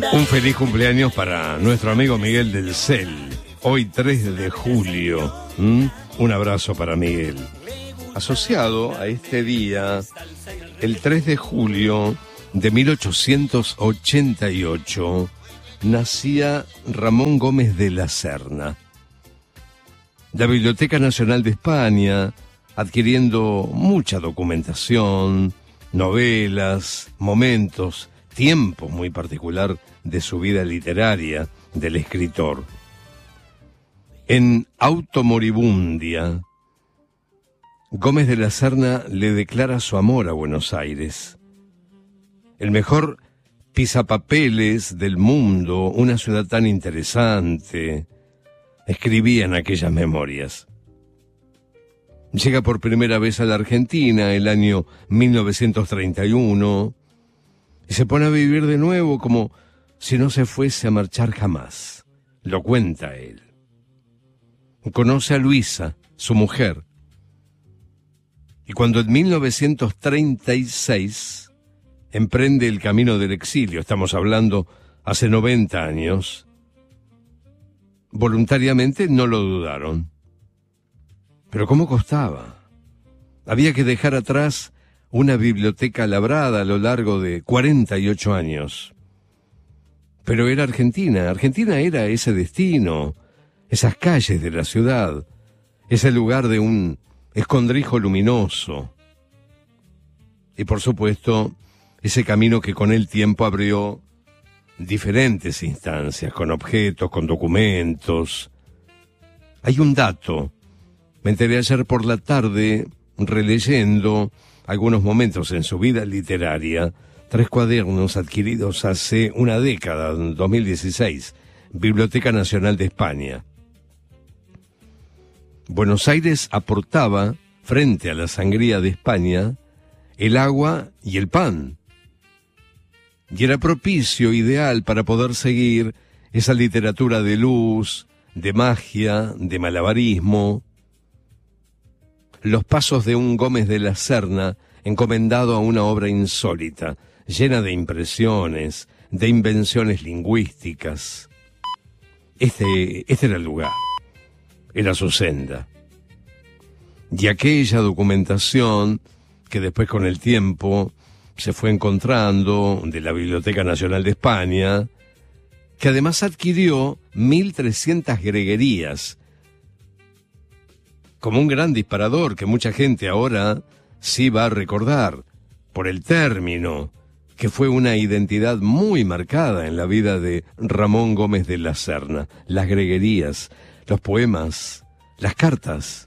Un feliz cumpleaños para nuestro amigo Miguel del Cel, hoy 3 de julio. Un abrazo para Miguel. Asociado a este día, el 3 de julio de 1888, nacía Ramón Gómez de la Serna. La Biblioteca Nacional de España, adquiriendo mucha documentación, novelas, momentos, tiempo muy particular de su vida literaria del escritor. En Auto Moribundia, Gómez de la Serna le declara su amor a Buenos Aires. El mejor pisapapeles del mundo, una ciudad tan interesante, escribía en aquellas memorias. Llega por primera vez a la Argentina el año 1931 y se pone a vivir de nuevo como si no se fuese a marchar jamás. Lo cuenta él. Conoce a Luisa, su mujer, y cuando en 1936 emprende el camino del exilio, estamos hablando hace 90 años, voluntariamente no lo dudaron. Pero ¿cómo costaba? Había que dejar atrás una biblioteca labrada a lo largo de 48 años. Pero era Argentina. Argentina era ese destino, esas calles de la ciudad, ese lugar de un escondrijo luminoso. Y por supuesto, ese camino que con el tiempo abrió diferentes instancias, con objetos, con documentos. Hay un dato. Me enteré ayer por la tarde, releyendo algunos momentos en su vida literaria, 3 cuadernos adquiridos hace una década, en 2016, Biblioteca Nacional de España. Buenos Aires aportaba, frente a la sangría de España, el agua y el pan. Y era propicio, ideal, para poder seguir esa literatura de luz, de magia, de malabarismo. Los pasos de un Gómez de la Serna encomendado a una obra insólita, llena de impresiones, de invenciones lingüísticas. Este era el lugar, era su senda. Y aquella documentación que después con el tiempo se fue encontrando de la Biblioteca Nacional de España, que además adquirió 1.300 greguerías, como un gran disparador que mucha gente ahora sí va a recordar, por el término, que fue una identidad muy marcada en la vida de Ramón Gómez de la Serna. Las greguerías, los poemas, las cartas.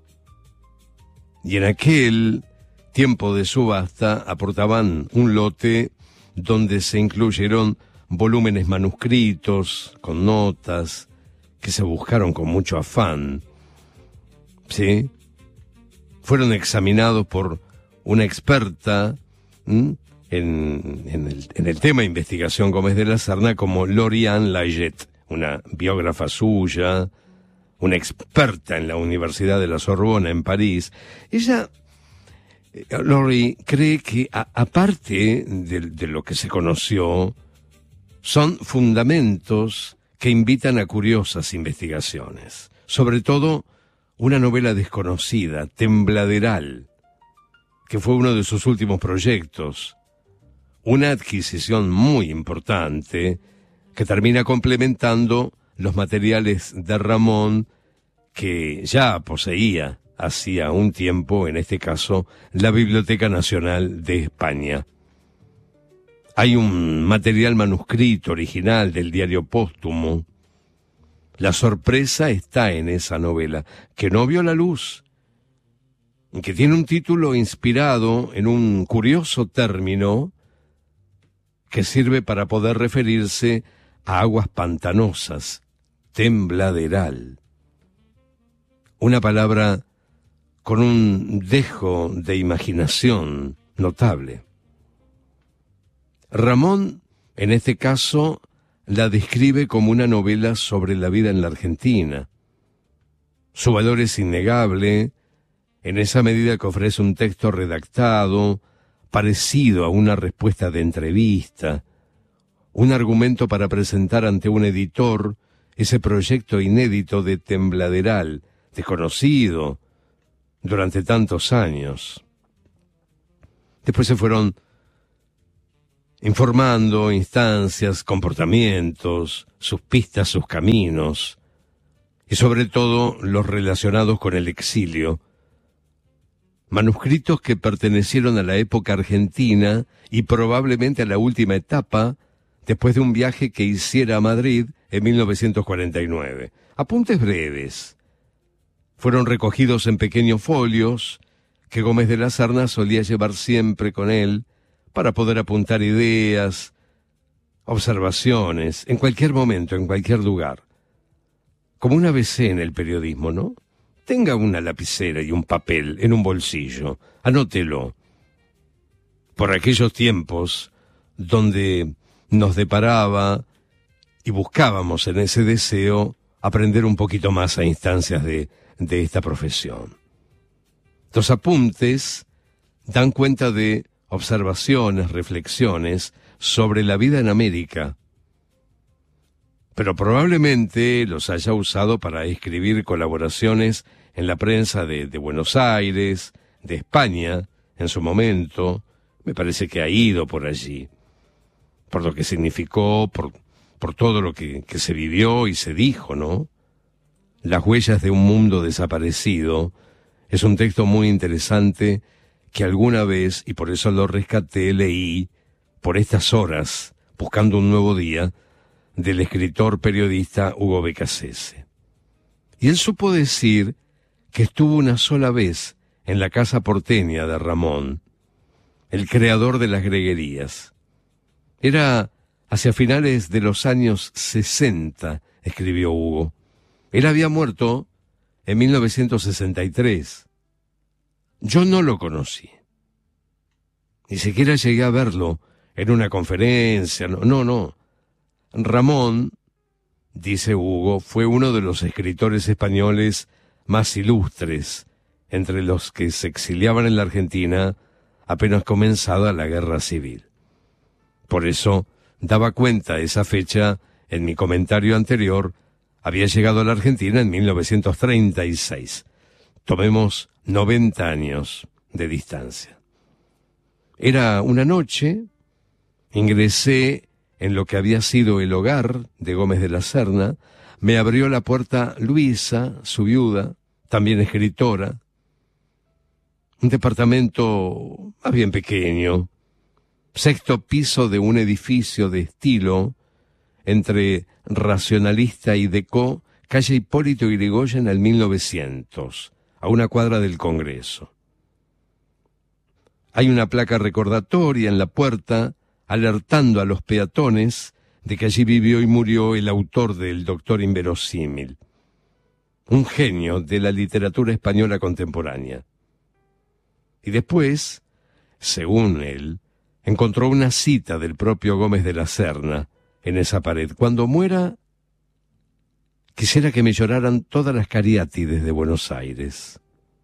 Y en aquel tiempo de subasta aportaban un lote donde se incluyeron volúmenes manuscritos, con notas, que se buscaron con mucho afán. ¿Sí? Fueron examinados por una experta en el tema de investigación Gómez de la Serna, como Lauriane Layet, una biógrafa suya, una experta en la Universidad de la Sorbona en París. Ella, Lori, cree que aparte de lo que se conoció, son fundamentos que invitan a curiosas investigaciones, sobre todo una novela desconocida, Tembladeral, que fue uno de sus últimos proyectos. Una adquisición muy importante que termina complementando los materiales de Ramón que ya poseía hacía un tiempo, en este caso, la Biblioteca Nacional de España. Hay un material manuscrito original del diario póstumo. La sorpresa está en esa novela, que no vio la luz, que tiene un título inspirado en un curioso término que sirve para poder referirse a aguas pantanosas, tembladeral. Una palabra con un dejo de imaginación notable. Ramón, en este caso, la describe como una novela sobre la vida en la Argentina. Su valor es innegable, en esa medida que ofrece un texto redactado, parecido a una respuesta de entrevista, un argumento para presentar ante un editor ese proyecto inédito de Tembladeral, desconocido durante tantos años. Después se fueron informando instancias, comportamientos, sus pistas, sus caminos, y sobre todo los relacionados con el exilio. Manuscritos que pertenecieron a la época argentina y probablemente a la última etapa después de un viaje que hiciera a Madrid en 1949. Apuntes breves. Fueron recogidos en pequeños folios que Gómez de la Serna solía llevar siempre con él para poder apuntar ideas, observaciones, en cualquier momento, en cualquier lugar. Como un ABC en el periodismo, ¿no? Tenga una lapicera y un papel en un bolsillo, anótelo. Por aquellos tiempos donde nos deparaba y buscábamos en ese deseo aprender un poquito más a instancias de esta profesión. Los apuntes dan cuenta de observaciones, reflexiones sobre la vida en América, pero probablemente los haya usado para escribir colaboraciones en la prensa de Buenos Aires, de España, en su momento. Me parece que ha ido por allí, por lo que significó, por todo lo que se vivió y se dijo, ¿no? Las huellas de un mundo desaparecido es un texto muy interesante que alguna vez, y por eso lo rescaté, leí por estas horas, buscando un nuevo día, del escritor periodista Hugo Becasese. Y él supo decir que estuvo una sola vez en la casa porteña de Ramón, el creador de las greguerías. Era hacia finales de los años 60, escribió Hugo. Él había muerto en 1963. Yo no lo conocí. Ni siquiera llegué a verlo en una conferencia. No. Ramón, dice Hugo, fue uno de los escritores españoles más ilustres, entre los que se exiliaban en la Argentina apenas comenzada la guerra civil. Por eso daba cuenta esa fecha en mi comentario anterior. Había llegado a la Argentina en 1936. Tomemos 90 años de distancia. Era una noche, ingresé en lo que había sido el hogar de Gómez de la Serna, me abrió la puerta Luisa, su viuda, también escritora. Un departamento más bien pequeño, 6º piso de un edificio de estilo entre Racionalista y Decó, calle Hipólito Yrigoyen al 1900, a una cuadra del Congreso. Hay una placa recordatoria en la puerta alertando a los peatones de que allí vivió y murió el autor del Doctor Inverosímil, un genio de la literatura española contemporánea. Y después, según él, encontró una cita del propio Gómez de la Serna en esa pared. Cuando muera, quisiera que me lloraran todas las cariátides de Buenos Aires.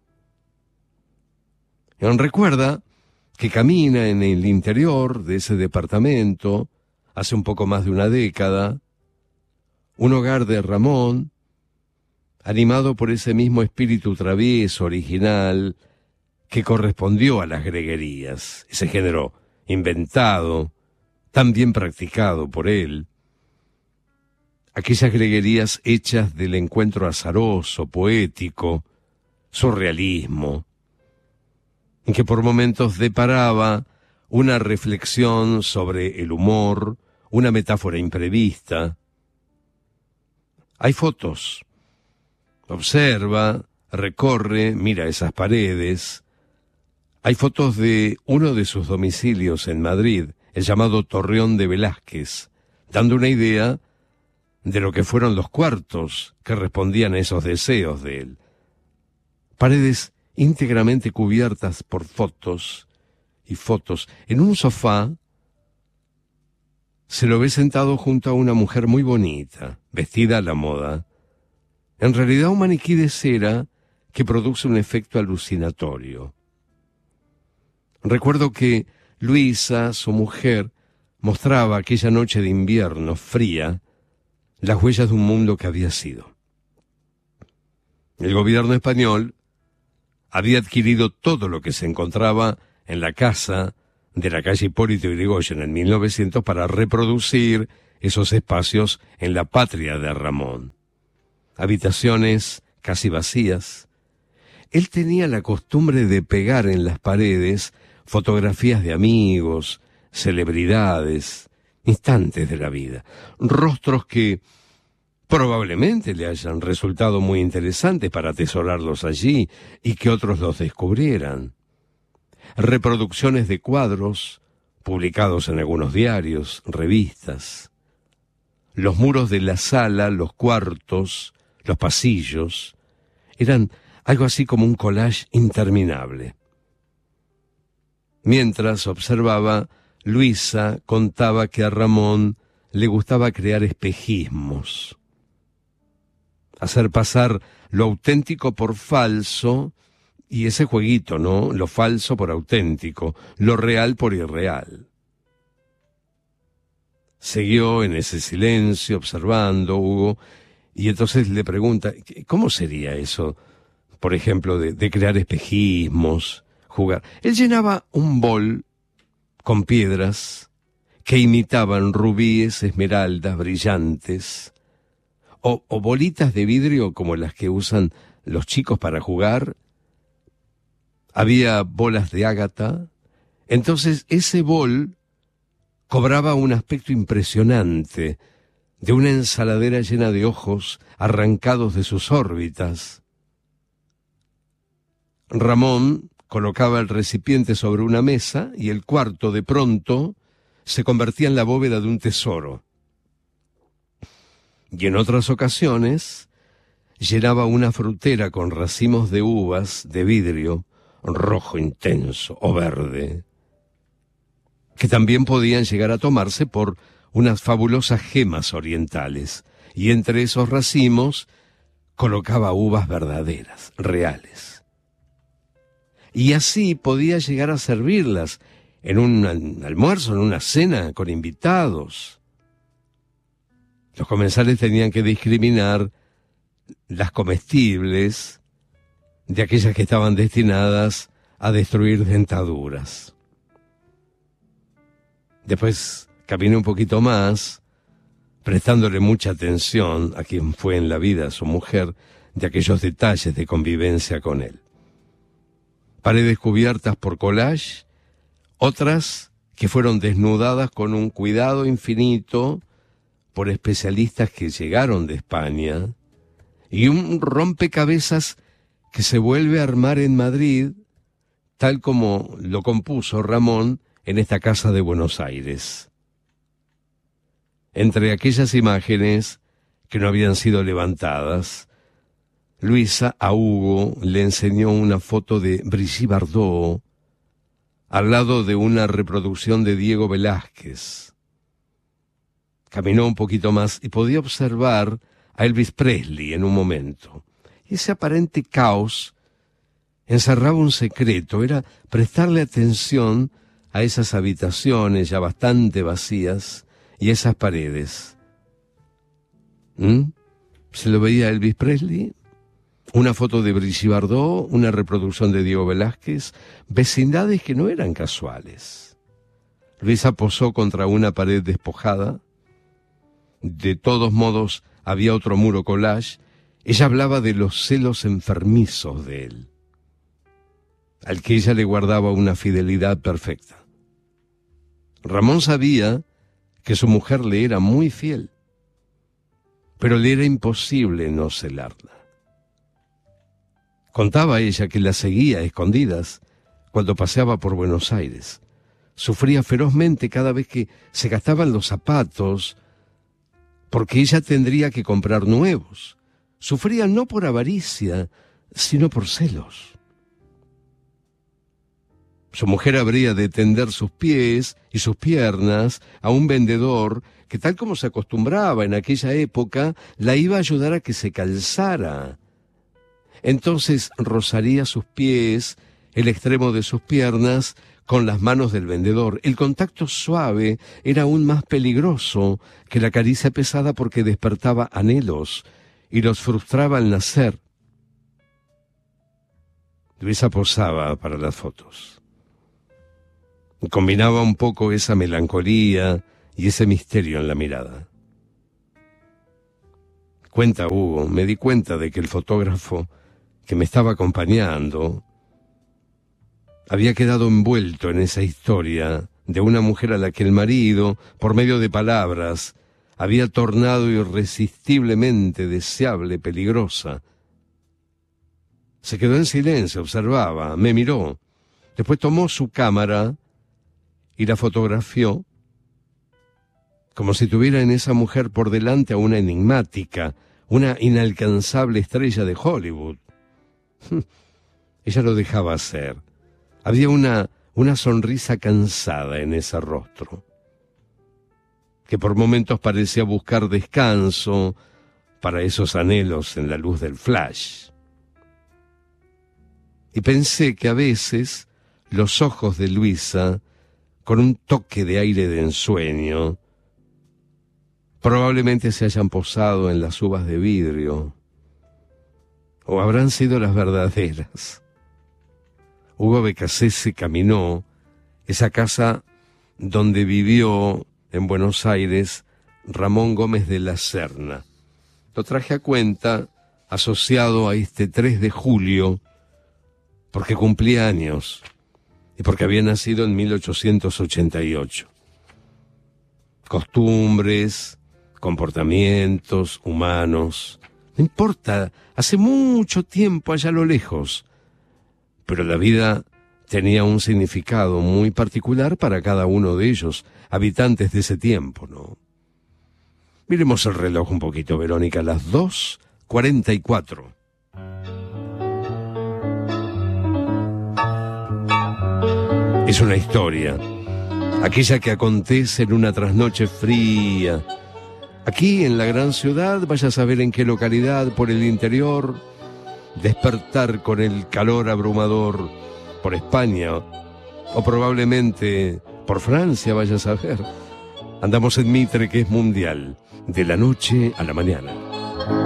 Y recuerda que camina en el interior de ese departamento hace un poco más de una década, un hogar de Ramón, animado por ese mismo espíritu travieso, original, que correspondió a las greguerías, ese género inventado, tan bien practicado por él. Aquellas greguerías hechas del encuentro azaroso, poético, surrealismo, en que por momentos deparaba una reflexión sobre el humor, una metáfora imprevista. Hay fotos. Observa, recorre, mira esas paredes. Hay fotos de uno de sus domicilios en Madrid, el llamado Torreón de Velázquez, dando una idea de lo que fueron los cuartos que respondían a esos deseos de él. Paredes íntegramente cubiertas por fotos y fotos. En un sofá se lo ve sentado junto a una mujer muy bonita, vestida a la moda. En realidad un maniquí de cera que produce un efecto alucinatorio. Recuerdo que Luisa, su mujer, mostraba aquella noche de invierno fría las huellas de un mundo que había sido. El gobierno español había adquirido todo lo que se encontraba en la casa de la calle Hipólito Yrigoyen en 1900 para reproducir esos espacios en la patria de Ramón. Habitaciones casi vacías. Él tenía la costumbre de pegar en las paredes fotografías de amigos, celebridades, instantes de la vida, rostros que probablemente le hayan resultado muy interesantes para atesorarlos allí y que otros los descubrieran. Reproducciones de cuadros publicados en algunos diarios, revistas. Los muros de la sala, los cuartos, los pasillos, eran algo así como un collage interminable. Mientras observaba, Luisa contaba que a Ramón le gustaba crear espejismos, hacer pasar lo auténtico por falso, y ese jueguito, ¿no? Lo falso por auténtico, lo real por irreal. Siguió en ese silencio observando Hugo, y entonces le pregunta, ¿cómo sería eso? Por ejemplo, de crear espejismos, jugar. Él llenaba un bol con piedras que imitaban rubíes, esmeraldas, brillantes, o bolitas de vidrio como las que usan los chicos para jugar. Había bolas de ágata. Entonces ese bol cobraba un aspecto impresionante, de una ensaladera llena de ojos arrancados de sus órbitas. Ramón colocaba el recipiente sobre una mesa y el cuarto, de pronto, se convertía en la bóveda de un tesoro. Y en otras ocasiones llenaba una frutera con racimos de uvas de vidrio, rojo intenso o verde, que también podían llegar a tomarse por unas fabulosas gemas orientales, y entre esos racimos colocaba uvas verdaderas, reales. Y así podía llegar a servirlas en un almuerzo, en una cena con invitados. Los comensales tenían que discriminar las comestibles de aquellas que estaban destinadas a destruir dentaduras. Después caminé un poquito más, prestándole mucha atención a quien fue en la vida su mujer, de aquellos detalles de convivencia con él. Paredes cubiertas por collage, otras que fueron desnudadas con un cuidado infinito por especialistas que llegaron de España, y un rompecabezas que se vuelve a armar en Madrid, tal como lo compuso Ramón en esta casa de Buenos Aires. Entre aquellas imágenes que no habían sido levantadas, Luisa a Hugo le enseñó una foto de Brigitte Bardot al lado de una reproducción de Diego Velázquez. Caminó un poquito más y podía observar a Elvis Presley en un momento. Ese aparente caos encerraba un secreto, era prestarle atención a esas habitaciones ya bastante vacías y esas paredes. ¿Se lo veía Elvis Presley? Una foto de Brigitte Bardot, una reproducción de Diego Velázquez, vecindades que no eran casuales. Luisa posó contra una pared despojada. De todos modos, había otro muro collage. Ella hablaba de los celos enfermizos de él, al que ella le guardaba una fidelidad perfecta. Ramón sabía que su mujer le era muy fiel, pero le era imposible no celarla. Contaba ella que la seguía a escondidas cuando paseaba por Buenos Aires. Sufría ferozmente cada vez que se gastaban los zapatos, porque ella tendría que comprar nuevos. Sufría no por avaricia, sino por celos. Su mujer habría de tender sus pies y sus piernas a un vendedor que, tal como se acostumbraba en aquella época, la iba a ayudar a que se calzara. Entonces rozaría sus pies, el extremo de sus piernas, con las manos del vendedor. El contacto suave era aún más peligroso que la caricia pesada porque despertaba anhelos y los frustraba al nacer. Luisa posaba para las fotos. Combinaba un poco esa melancolía y ese misterio en la mirada. Cuenta Hugo, me di cuenta de que el fotógrafo que me estaba acompañando había quedado envuelto en esa historia de una mujer a la que el marido, por medio de palabras, había tornado irresistiblemente deseable, peligrosa. Se quedó en silencio, observaba, me miró. Después tomó su cámara y la fotografió como si tuviera en esa mujer por delante a una enigmática, una inalcanzable estrella de Hollywood. Ella lo dejaba hacer. Había una sonrisa cansada en ese rostro, que por momentos parecía buscar descanso para esos anhelos en la luz del flash. Y pensé que a veces los ojos de Luisa, con un toque de aire de ensueño, probablemente se hayan posado en las uvas de vidrio, o habrán sido las verdaderas. Hugo Becasese caminó esa casa donde vivió en Buenos Aires Ramón Gómez de la Serna. Lo traje a cuenta asociado a este 3 de julio, porque cumplía años y porque había nacido en 1888. Costumbres, comportamientos humanos, no importa, hace mucho tiempo allá a lo lejos, pero la vida tenía un significado muy particular para cada uno de ellos, habitantes de ese tiempo, ¿no? Miremos el reloj un poquito, Verónica, las 2:44. Es una historia, aquella que acontece en una trasnoche fría. Aquí en la gran ciudad, vaya a saber en qué localidad, por el interior, despertar con el calor abrumador, por España, o probablemente por Francia, vaya a saber. Andamos en Mitre, que es mundial, de la noche a la mañana.